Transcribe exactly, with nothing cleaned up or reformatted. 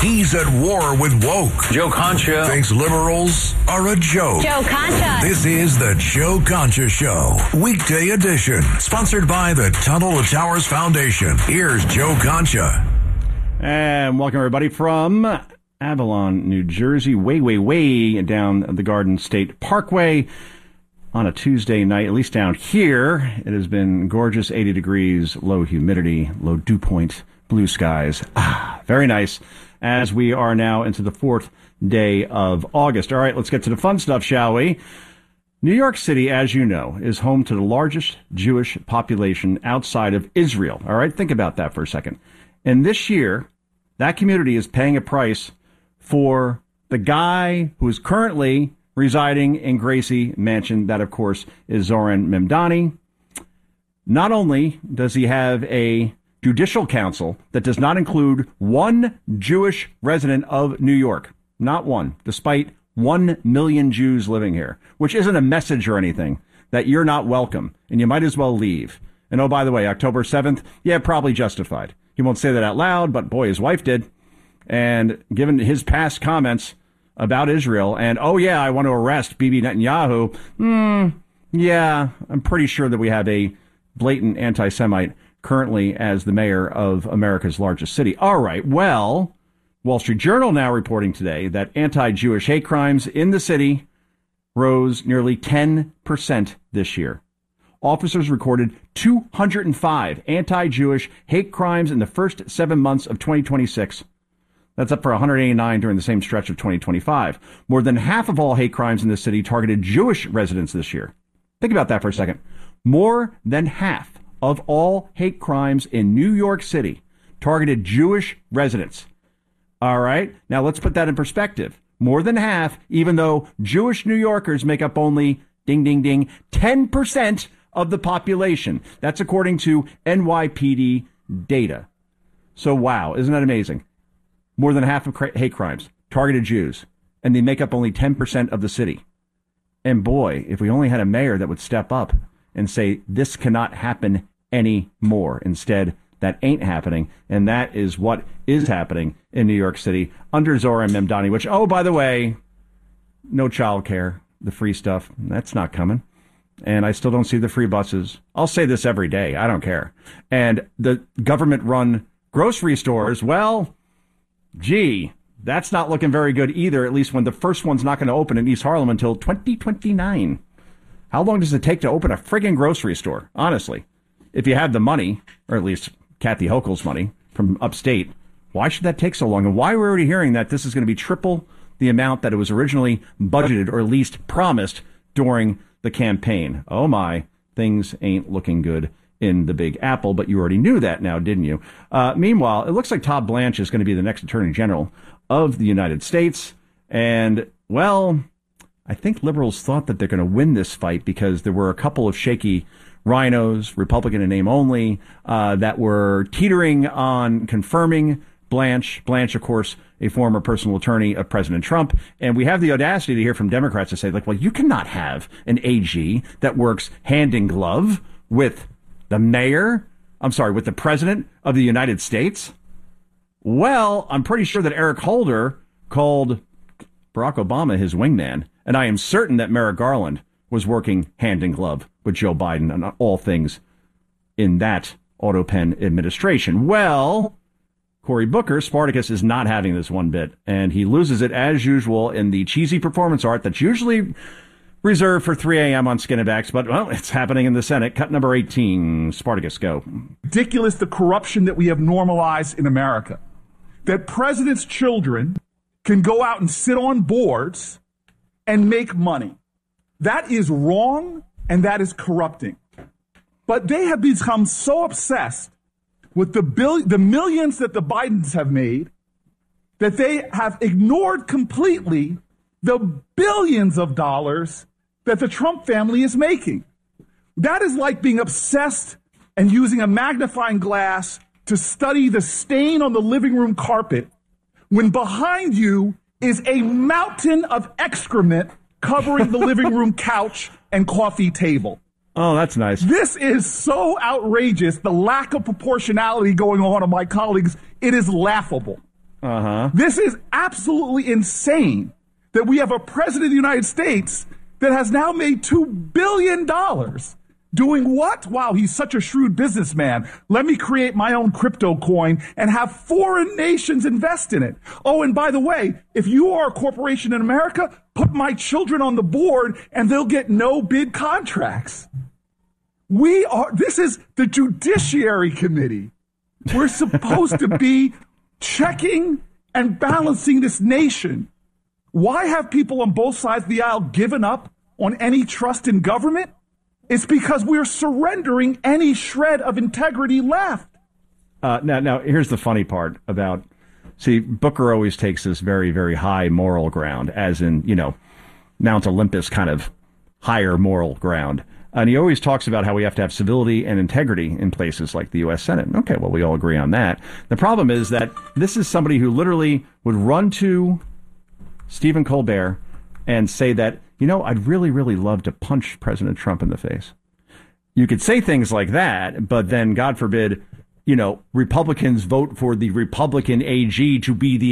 He's at war with woke. Joe Concha Thinks liberals are a joke. Joe Concha. This is the Joe Concha Show, weekday edition, sponsored by the Tunnel to Towers Foundation. Here's Joe Concha. And welcome, everybody, from Avalon, New Jersey, way, way, way down the Garden State Parkway on a Tuesday night, at least down here. It has been gorgeous, eighty degrees, low humidity, low dew point, blue skies. Ah, very nice. As we are now into the fourth day of August. All right, let's get to the fun stuff, shall we? New York City, as you know, is home to the largest Jewish population outside of Israel. All right, think about that for a second. And this year, that community is paying a price for the guy who is currently residing in Gracie Mansion. That, of course, is Zoran Mamdani. Not only does he have a judicial council that does not include one Jewish resident of New York, not one, despite one million Jews living here, which isn't a message or anything that you're not welcome and you might as well leave. And oh, by the way, October seventh, yeah, probably justified. He won't say that out loud, but boy, his wife did. And given his past comments about Israel and, oh, yeah, I want to arrest Bibi Netanyahu, hmm, yeah, I'm pretty sure that we have a blatant anti-Semite currently as the mayor of America's largest city. All right, well, Wall Street Journal now reporting today that anti-Jewish hate crimes in the city rose nearly ten percent this year. Officers recorded two hundred five anti-Jewish hate crimes in the first seven months of twenty twenty-six. That's up for one hundred eighty-nine during the same stretch of twenty twenty-five. More than half of all hate crimes in the city targeted Jewish residents this year. Think about that for a second. More than half of all hate crimes in New York City targeted Jewish residents. All right. Now let's put that in perspective. More than half, even though Jewish New Yorkers make up only, ding, ding, ding, ten percent of the population. That's according to N Y P D data. So, wow, isn't that amazing? More than half of hate crimes targeted Jews, and they make up only ten percent of the city. And boy, if we only had a mayor that would step up and say, this cannot happen anymore. Instead, that ain't happening, and that is what is happening in New York City under Zoran Mamdani, which, oh, by the way, no child care, the free stuff, that's not coming. And I still don't see the free buses. I'll say this every day. I don't care. And the government-run grocery stores, well, gee, that's not looking very good either, at least when the first one's not going to open in East Harlem until twenty twenty-nine. How long does it take to open a friggin' grocery store, honestly? If you have the money, or at least Kathy Hochul's money from upstate, why should that take so long? And why are we already hearing that this is going to be triple the amount that it was originally budgeted, or at least promised during the campaign? Oh my, things ain't looking good in the Big Apple, but you already knew that now, didn't you? Uh, meanwhile, it looks like Todd Blanche is going to be the next Attorney General of the United States. And, well, I think liberals thought that they're going to win this fight because there were a couple of shaky rhinos, Republican in name only, uh, that were teetering on confirming Blanche. Blanche, of course, a former personal attorney of President Trump. And we have the audacity to hear from Democrats to say, like, well, you cannot have an A G that works hand in glove with the mayor, I'm sorry, with the president of the United States. Well, I'm pretty sure that Eric Holder called Barack Obama his wingman. And I am certain that Merrick Garland was working hand in glove with Joe Biden on all things in that auto pen administration. Well, Cory Booker, Spartacus, is not having this one bit, and he loses it as usual in the cheesy performance art that's usually reserved for three a.m. on Skinnabax, but, well, it's happening in the Senate. Cut number eighteen, Spartacus, go. Ridiculous, the corruption that we have normalized in America. That presidents' children can go out and sit on boards and make money. That is wrong, and that is corrupting. But they have become so obsessed with the bill, the millions that the Bidens have made, that they have ignored completely the billions of dollars that the Trump family is making. That is like being obsessed and using a magnifying glass to study the stain on the living room carpet when behind you is a mountain of excrement covering the living room couch and coffee table. Oh, that's nice. This is so outrageous, the lack of proportionality going on of my colleagues. It is laughable. Uh-huh. This is absolutely insane that we have a president of the United States that has now made two billion dollars doing what? Wow, he's such a shrewd businessman. Let me create my own crypto coin and have foreign nations invest in it. Oh, and by the way, if you are a corporation in America, put my children on the board and they'll get no bid contracts. We are, this is the Judiciary Committee. We're supposed to be checking and balancing this nation. Why have people on both sides of the aisle given up on any trust in government? It's because we're surrendering any shred of integrity left. Uh, now, now, here's the funny part about, see, Booker always takes this very, very high moral ground, as in, you know, Mount Olympus kind of higher moral ground. And he always talks about how we have to have civility and integrity in places like the U S Senate. Okay, well, we all agree on that. The problem is that this is somebody who literally would run to Stephen Colbert and say that, you know, I'd really, really love to punch President Trump in the face. You could say things like that, but then, God forbid, you know, Republicans vote for the Republican A G to be the